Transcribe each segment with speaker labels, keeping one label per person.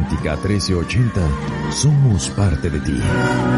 Speaker 1: Romántica 1380, somos parte de ti.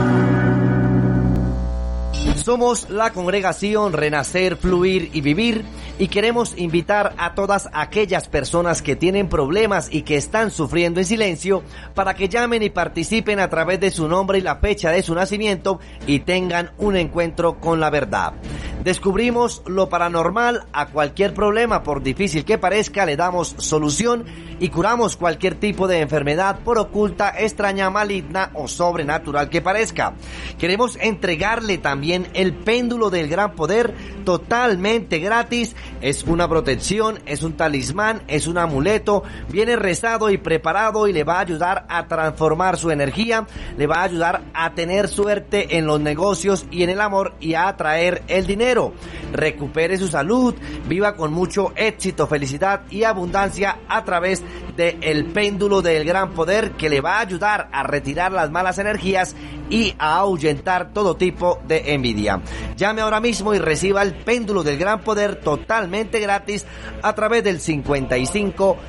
Speaker 2: Somos la congregación Renacer, Fluir y Vivir y queremos invitar a todas aquellas personas que tienen problemas y que están sufriendo en silencio para que llamen y participen a través de su nombre y la fecha de su nacimiento y tengan un encuentro con la verdad. Descubrimos lo paranormal. A cualquier problema, por difícil que parezca, le damos solución y curamos cualquier tipo de enfermedad, por oculta, extraña, maligna o sobrenatural que parezca. Queremos entregarle también el péndulo del gran poder totalmente gratis. Es una protección, es un talismán, es un amuleto, viene rezado y preparado y le va a ayudar a transformar su energía, le va a ayudar a tener suerte en los negocios y en el amor y a atraer el dinero. Recupere su salud, viva con mucho éxito, felicidad y abundancia a través del péndulo del gran poder, que le va a ayudar a retirar las malas energías y a ahuyentar todo tipo de envidia. Llame ahora mismo y reciba el péndulo del gran poder totalmente gratis a través del 55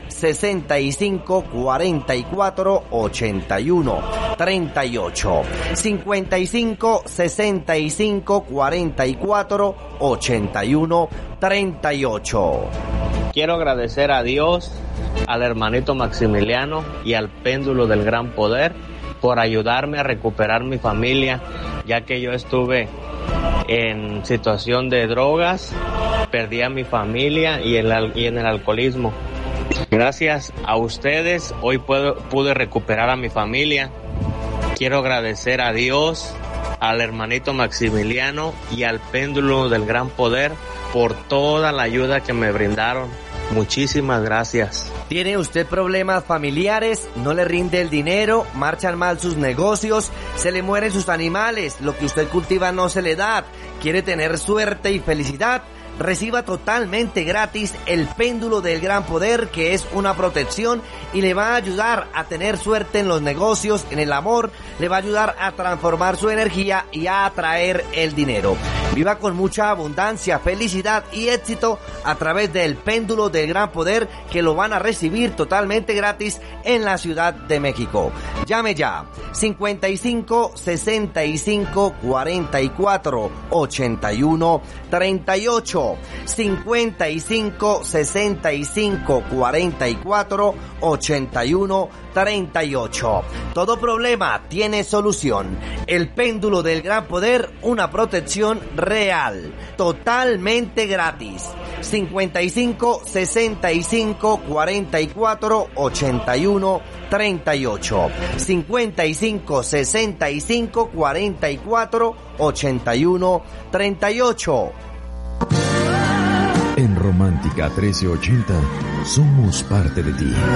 Speaker 2: 65 44 81 38 55 65 44 81 38.
Speaker 3: Quiero agradecer a Dios, al hermanito Maximiliano y al péndulo del gran poder por ayudarme a recuperar mi familia, ya que yo estuve en situación de drogas, perdí a mi familia y en el alcoholismo. Gracias a ustedes hoy pude recuperar a mi familia. Quiero agradecer a Dios, al hermanito Maximiliano y al péndulo del gran poder por toda la ayuda que me brindaron. Muchísimas gracias.
Speaker 2: ¿Tiene usted problemas familiares? ¿No le rinde el dinero? ¿Marchan mal sus negocios? ¿Se le mueren sus animales? ¿Lo que usted cultiva no se le da? ¿Quiere tener suerte y felicidad? Reciba totalmente gratis el péndulo del gran poder, que es una protección y le va a ayudar a tener suerte en los negocios, en el amor, le va a ayudar a transformar su energía y a atraer el dinero. Viva con mucha abundancia, felicidad y éxito a través del péndulo del gran poder, que lo van a recibir totalmente gratis en la Ciudad de México. Llame ya, 55 65 44 81 38. 55 65 44 81 38. Todo problema tiene solución. El péndulo del gran poder, una protección real, totalmente gratis. 55 65 44 81 38. 55 65 44 81 38.
Speaker 1: En Romántica 1380, somos parte de ti.